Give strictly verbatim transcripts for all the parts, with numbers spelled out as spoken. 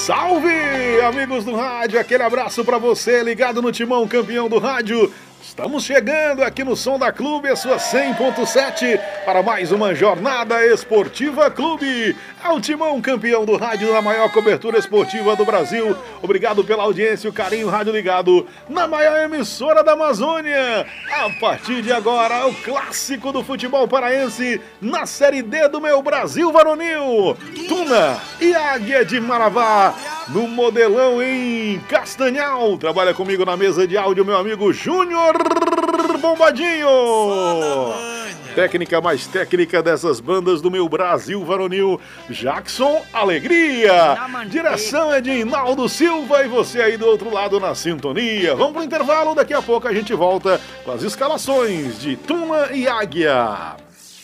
Salve, amigos do rádio, aquele abraço pra você ligado no Timão, campeão do rádio. Estamos chegando aqui no Som da Clube, a sua cem ponto sete, para mais uma jornada esportiva Clube. É o Timão, campeão do rádio, na maior cobertura esportiva do Brasil. Obrigado pela audiência e o carinho, rádio ligado na maior emissora da Amazônia. A partir de agora, o clássico do futebol paraense na Série D do meu Brasil varonil. Tuna e Águia de Marabá, no Modelão em Castanhal. Trabalha comigo na mesa de áudio meu amigo Júnior Bombadinho. Técnica mais técnica dessas bandas do meu Brasil varonil, Jackson Alegria. Direção é de Inaldo Silva e você aí do outro lado na sintonia. Vamos pro intervalo, daqui a pouco a gente volta com as escalações de Tuna e Águia.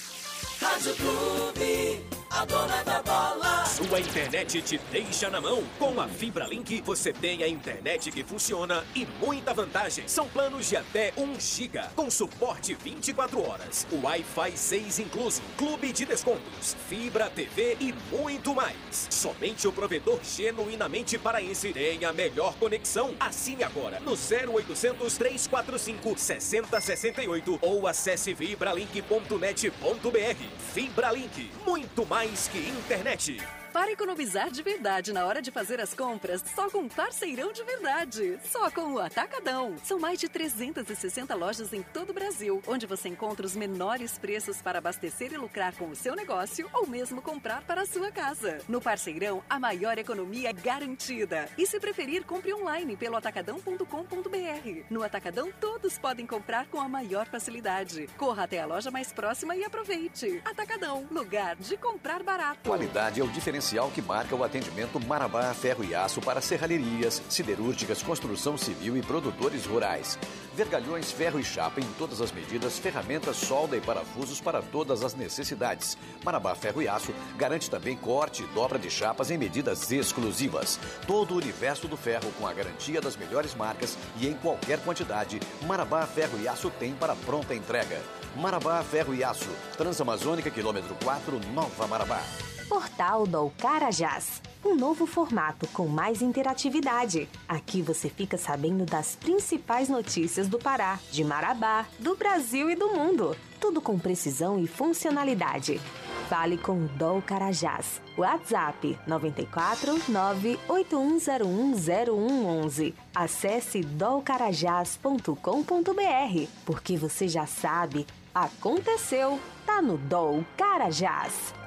Rádio Clube, a dona da bola. Sua internet te deixa na mão. Com a Fibra Link, você tem a internet que funciona e muita vantagem. São planos de até um giga, com suporte vinte e quatro horas. Wi-Fi seis incluso, clube de descontos, fibra, T V e muito mais. Somente o provedor genuinamente paraense tem a melhor conexão. Assine agora no zero oitocentos, três quatro cinco, seis zero seis oito ou acesse fibralink ponto net ponto br. Fibra Link, muito mais que internet. Para economizar de verdade na hora de fazer as compras, só com parceirão de verdade. Só com o Atacadão. São mais de trezentas e sessenta lojas em todo o Brasil, onde você encontra os menores preços para abastecer e lucrar com o seu negócio ou mesmo comprar para a sua casa. No Parceirão, a maior economia é garantida. E se preferir, compre online pelo atacadão ponto com ponto br. No Atacadão, todos podem comprar com a maior facilidade. Corra até a loja mais próxima e aproveite. Atacadão, lugar de comprar barato. Qualidade é o diferencial que marca o atendimento Marabá Ferro e Aço para serralherias, siderúrgicas, construção civil e produtores rurais. Vergalhões, ferro e chapa em todas as medidas, ferramentas, solda e parafusos para todas as necessidades. Marabá Ferro e Aço garante também corte e dobra de chapas em medidas exclusivas. Todo o universo do ferro com a garantia das melhores marcas e em qualquer quantidade, Marabá Ferro e Aço tem para pronta entrega. Marabá Ferro e Aço, Transamazônica, quilômetro quatro, Nova Marabá. Portal do Carajás, um novo formato com mais interatividade. Aqui você fica sabendo das principais notícias do Pará, de Marabá, do Brasil e do mundo. Tudo com precisão e funcionalidade. Fale com o Dol Carajás. WhatsApp nove quatro nove oito um zero um zero um um um. Acesse dol carajás ponto com ponto br, porque você já sabe, aconteceu, tá no Dol Carajás.